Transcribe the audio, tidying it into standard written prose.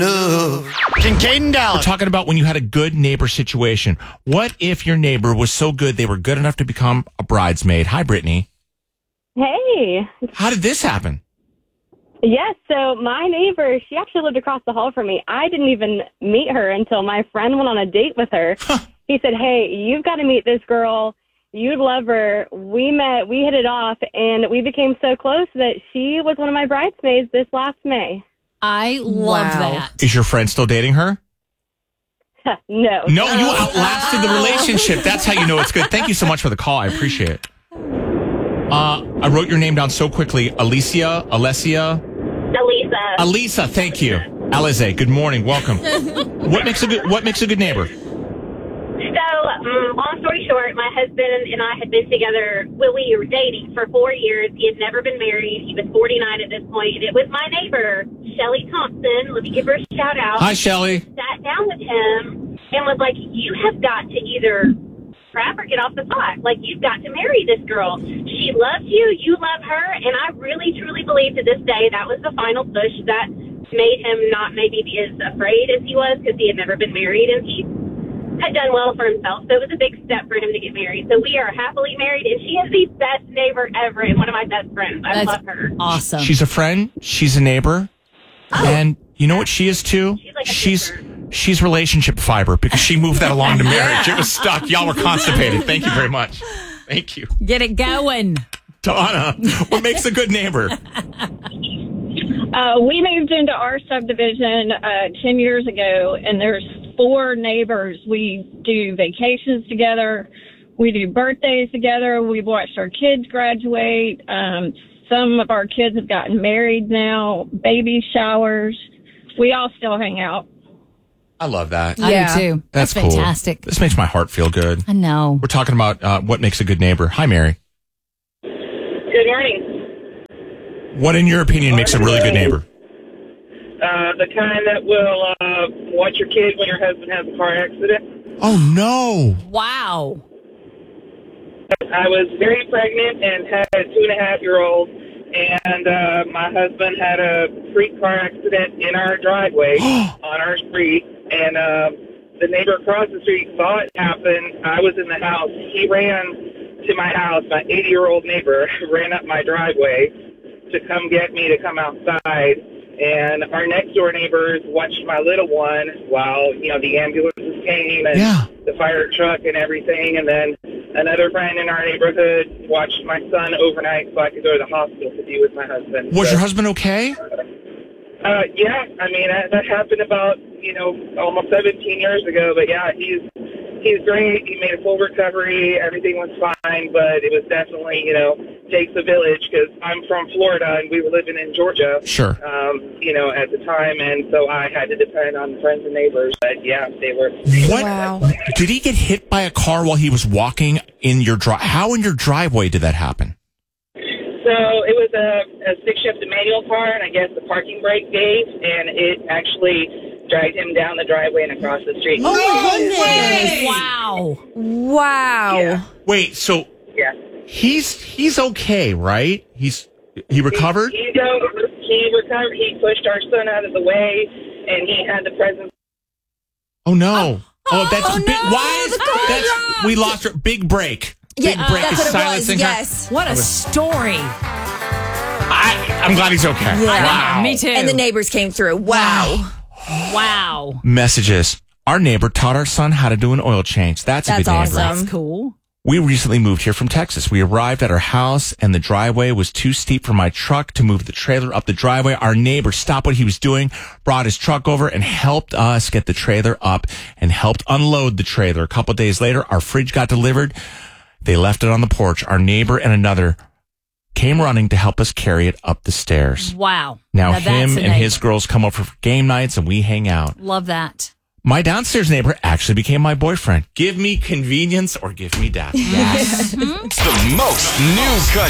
Kincaid and Dallas. We're talking about when you had a good neighbor situation. What if your neighbor was so good they were good enough to become a bridesmaid? Hi, Brittany. Hey. How did this happen? Yes, so my neighbor, she actually lived across the hall from me. I didn't even meet her until my friend went on a date with her. He said, hey, you've got to meet this girl. You'd love her. We met, we hit it off, and we became so close that she was one of my bridesmaids this last May. I love that. Is your friend still dating her? No. No, you outlasted the relationship. That's how you know it's good. Thank you so much for the call. I appreciate it. I wrote your name down so quickly. Alessia. Alisa, thank you. Alize, good morning. Welcome. What makes a good neighbor? So, long story short, my husband and I had been together, well, we were dating for 4 years. He had never been married. He was 49 at this point. And it was my neighbor, Shelly Thompson. Let me give her a shout out. Hi, Shelly. Sat down with him and was like, you have got to either crap or get off the pot. Like, you've got to marry this girl. She loves you. You love her. And I really, truly believe to this day that was the final push that made him not maybe be as afraid as he was because he had never been married and he had done well for himself. So it was a big step for him to get married. So we are happily married, and she is the best neighbor ever and one of my best friends. I love her. Awesome. She's a friend. She's a neighbor. And you know what she is, too? She's like a sister. She's relationship fiber because she moved that along to marriage. It was stuck. Y'all were constipated. Thank you very much. Thank you. Get it going. Donna, what makes a good neighbor? We moved into our subdivision 10 years ago, and there's 4 neighbors. We do vacations together. We do birthdays together. We've watched our kids graduate. Some of our kids have gotten married now, baby showers. We all still hang out. I love that. I do too. That's cool. Fantastic. This makes my heart feel good. I know. We're talking about what makes a good neighbor. Hi, Mary. Good morning. What, in your opinion, makes a really good neighbor? The kind that will watch your kid when your husband has a car accident. Oh, no. Wow. I was very pregnant and had a 2.5-year-old, and my husband had a freak car accident in our driveway on our street, and the neighbor across the street saw it happen. I was in the house. He ran to my house. My 80-year-old neighbor ran up my driveway to come get me to come outside. And our next door neighbors watched my little one while, the ambulances came and the fire truck and everything. And then another friend in our neighborhood watched my son overnight so I could go to the hospital to be with my husband. Was your husband okay? Yeah. I mean, that happened about, almost 17 years ago. But yeah, he's great. He made a full recovery. Everything was fine, but it was definitely, takes a village because I'm from Florida and we were living in Georgia. Sure. At the time, and so I had to depend on friends and neighbors. But yeah, they were. What? Wow. Did he get hit by a car while he was walking in your How in your driveway did that happen? So it was a stick-shift manual car, and I guess the parking brake gave, and it actually dragged him down the driveway and across the street. Oh, my goodness. Wow. Yeah. Wait, so he's okay, right? He recovered? He recovered. He pushed our son out of the way, and he had the presence. Oh, no. That's no. Why is we lost her. Big break. Big break that's is what it silencing was. her. Yes. What a story. I'm glad he's okay. Yeah, wow. me too. And the neighbors came through. Wow. Messages. Our neighbor taught our son how to do an oil change. That's a good awesome. neighbor. That's cool. We recently moved here from Texas. We arrived at our house, and the driveway was too steep for my truck to move the trailer up the driveway. Our neighbor stopped what he was doing, brought his truck over, and helped us get the trailer up and helped unload the trailer. A couple of days later, our fridge got delivered. They left it on the porch. Our neighbor and another came running to help us carry it up the stairs. Wow. Now that's him a and his neighbor. girls come over for game nights, and we hang out. Love that. My downstairs neighbor actually became my boyfriend. Give me convenience or give me death. Yes. The most new country.